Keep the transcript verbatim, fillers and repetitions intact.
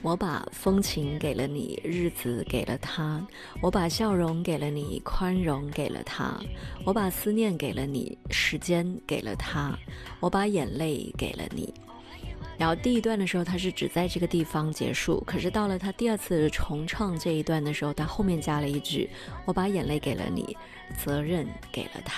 我把风情给了你，日子给了他，我把笑容给了你，宽容给了他，我把思念给了你，时间给了他，我把眼泪给了你。然后第一段的时候他是只在这个地方结束，可是到了他第二次重唱这一段的时候，他后面加了一句，我把眼泪给了你，责任给了他。